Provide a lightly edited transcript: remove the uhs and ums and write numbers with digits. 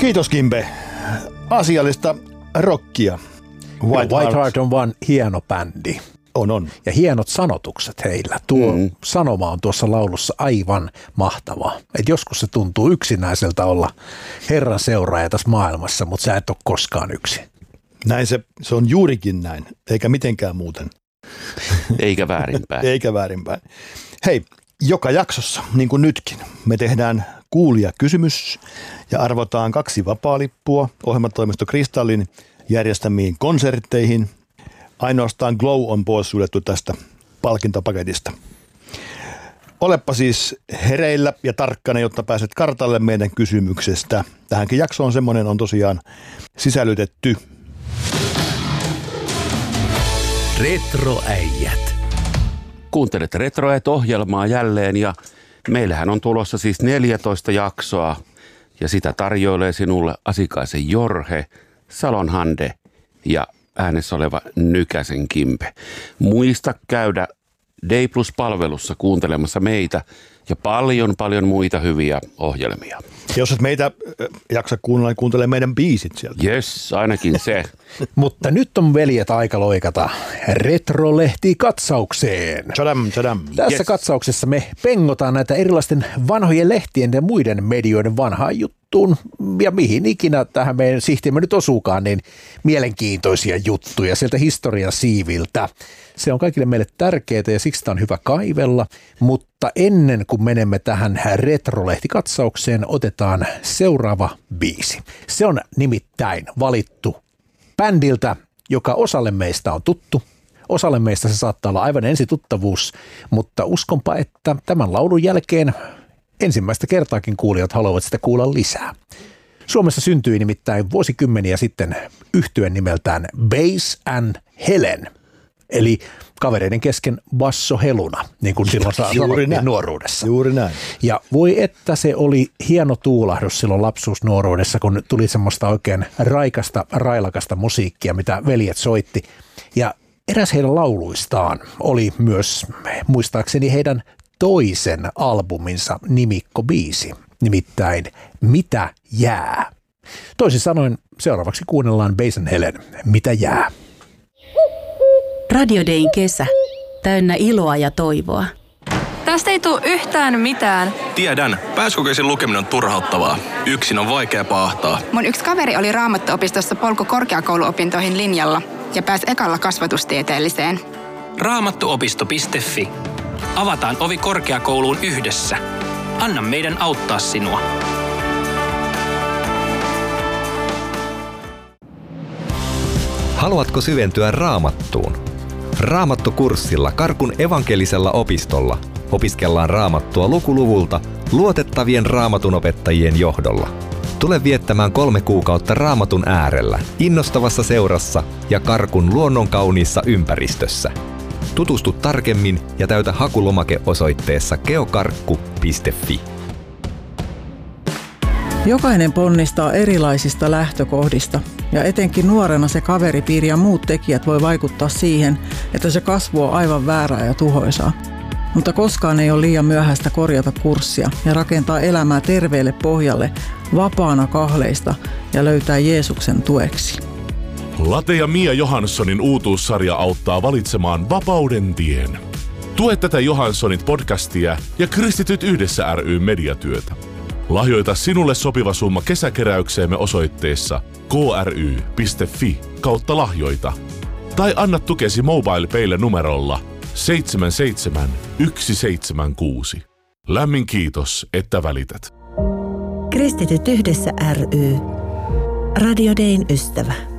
Kiitos Kimbe. Asiallista rockia. White Heart on vaan hieno bändi. On. Ja hienot sanotukset heillä. Tuo sanoma on tuossa laulussa aivan mahtava. Et joskus se tuntuu yksinäiseltä olla Herran seuraaja tässä maailmassa, mutta sä et ole koskaan yksin. Näin se on juurikin näin, eikä mitenkään muuten. Eikä väärinpäin. Eikä väärinpäin. Hei, joka jaksossa, niin kuin nytkin, me tehdään kuulijakysymys ja arvotaan 2 vapaalippua ohjelmatoimisto Kristallin järjestämiin konsertteihin. Ainoastaan Glow on poissuljettu tästä palkintopaketista. Olepa siis hereillä ja tarkkana, jotta pääset kartalle meidän kysymyksestä. Tähänkin jaksoon semmoinen on tosiaan sisällytetty. Retroäijät. Kuuntelet Retroäijät-ohjelmaa jälleen ja meillähän on tulossa siis 14 jaksoa ja sitä tarjoilee sinulle Asikaisen Jorhe, Salon Hande ja äänessä oleva Nykäsen Kimpe. Muista käydä Day Plus-palvelussa kuuntelemassa meitä ja paljon muita hyviä ohjelmia. Jos et meitä jaksa kuunnella, niin kuuntele meidän biisit sieltä. Jes, ainakin se. Mutta nyt on veljet aika loikata Retrolehti-katsaukseen. Tadam. Tässä katsauksessa me pengotaan näitä erilaisten vanhojen lehtien ja muiden medioiden vanhaan juttuun. Ja mihin ikinä tähän meidän sihtiimme nyt osuukaan, niin mielenkiintoisia juttuja sieltä historian siiviltä. Se on kaikille meille tärkeää ja siksi tämä on hyvä kaivella, mutta ennen kuin menemme tähän Retrolehti-katsaukseen, otetaan seuraava biisi. Se on nimittäin valittu bändiltä, joka osalle meistä on tuttu. Osalle meistä se saattaa olla aivan ensituttavuus, mutta uskonpa, että tämän laulun jälkeen ensimmäistä kertaakin kuulijat haluavat sitä kuulla lisää. Suomessa syntyi nimittäin vuosikymmeniä sitten yhtye nimeltään Bass and Helen, eli kavereiden kesken Basso Heluna, niin kuin silloin sanottiin nuoruudessa. Juuri näin. Ja voi että se oli hieno tuulahdus silloin lapsuusnuoruudessa, kun tuli semmoista oikein railakasta musiikkia, mitä veljet soitti. Ja eräs heidän lauluistaan oli myös muistaakseni heidän toisen albuminsa nimikkobiisi, nimittäin Mitä jää. Toisin sanoen seuraavaksi kuunnellaan Bass and Helen, Mitä jää. Radio Dayn kesä, täynnä iloa ja toivoa. Tästä ei tule yhtään mitään. Tiedän, pääsykokeisen lukeminen on turhauttavaa. Yksin on vaikea paahtaa. Mun yksi kaveri oli Raamattuopistossa polku korkeakouluopintoihin linjalla ja pääsi ekalla kasvatustieteelliseen. Raamattuopisto.fi. Avataan ovi korkeakouluun yhdessä. Anna meidän auttaa sinua. Haluatko syventyä Raamattuun? Raamattukurssilla Karkun evankelisella opistolla opiskellaan Raamattua lukuluvulta luotettavien raamatunopettajien johdolla. Tule viettämään 3 kuukautta Raamatun äärellä, innostavassa seurassa ja Karkun luonnonkauniissa ympäristössä. Tutustu tarkemmin ja täytä hakulomake osoitteessa geokarkku.fi. Jokainen ponnistaa erilaisista lähtökohdista ja etenkin nuorena se kaveripiiri ja muut tekijät voi vaikuttaa siihen, että se kasvu on aivan väärää ja tuhoisaa. Mutta koskaan ei ole liian myöhäistä korjata kurssia ja rakentaa elämää terveelle pohjalle, vapaana kahleista ja löytää Jeesuksen tueksi. Late ja Mia Johanssonin uutuussarja auttaa valitsemaan vapauden tien. Tue tätä Johanssonit podcastia ja Kristityt yhdessä ry mediatyötä. Lahjoita sinulle sopiva summa kesäkeräykseemme osoitteessa kry.fi/lahjoita. Tai anna tukesi MobilePaylle numerolla 77176. Lämmin kiitos, että välität. Kristityt yhdessä ry. Radio Dayn ystävä.